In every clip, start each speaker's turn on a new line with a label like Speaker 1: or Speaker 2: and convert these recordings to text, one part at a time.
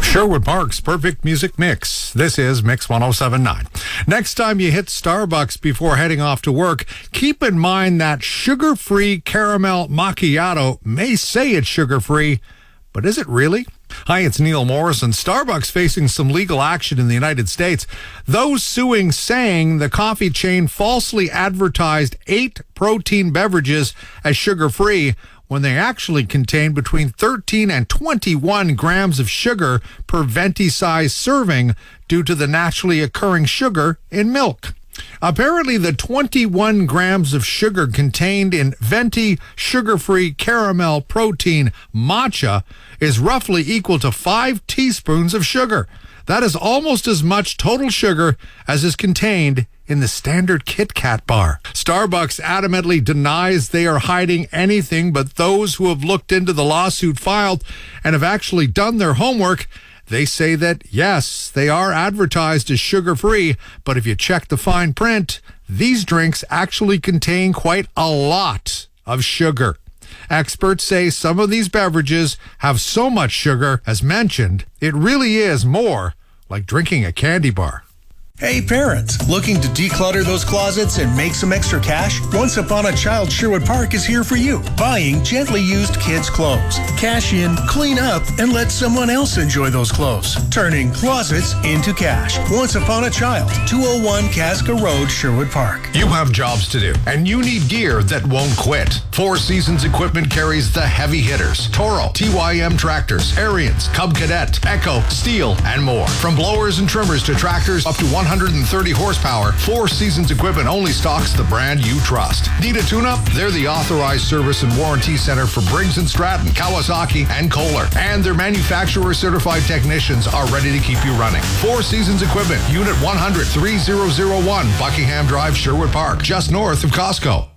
Speaker 1: Sherwood Park's perfect music mix. This is Mix 1079. Next time you hit Starbucks before heading off to work, keep in mind that sugar-free caramel macchiato may say it's sugar-free, but is it really? Hi, it's Neil Morrison. Starbucks facing some legal action in the United States. Those suing saying the coffee chain falsely advertised 8 protein beverages as sugar-free when they actually contain between 13 and 21 grams of sugar per venti-size serving due to the naturally occurring sugar in milk. Apparently, the 21 grams of sugar contained in venti sugar-free caramel protein matcha is roughly equal to 5 teaspoons of sugar. That is almost as much total sugar as is contained in the standard Kit Kat bar. Starbucks adamantly denies they are hiding anything, but those who have looked into the lawsuit filed and have actually done their homework, they say that, yes, they are advertised as sugar-free, but if you check the fine print, these drinks actually contain quite a lot of sugar. Experts say some of these beverages have so much sugar, as mentioned, it really is more like drinking a candy bar.
Speaker 2: Hey parents, looking to declutter those closets and make some extra cash? Once Upon a Child Sherwood Park is here for you. Buying gently used kids' clothes. Cash in, clean up, and let someone else enjoy those clothes. Turning closets into cash. Once Upon a Child, 201 Casca Road, Sherwood Park.
Speaker 1: You have jobs to do, and you need gear that won't quit. Four Seasons Equipment carries the heavy hitters. Toro, TYM tractors, Ariens, Cub Cadet, Echo, Steel, and more. From blowers and trimmers to tractors up to 130 horsepower, Four Seasons Equipment only stocks the brand you trust. Need a tune-up? They're the authorized service and warranty center for Briggs & Stratton, Kawasaki, and Kohler. And their manufacturer-certified technicians are ready to keep you running. Four Seasons Equipment, Unit 100, 3001, Buckingham Drive, Sherwood Park, just north of Costco.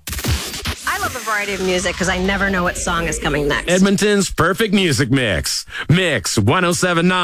Speaker 3: I love a variety of music because I never know what song is coming next.
Speaker 4: Edmonton's perfect music mix. Mix 1079.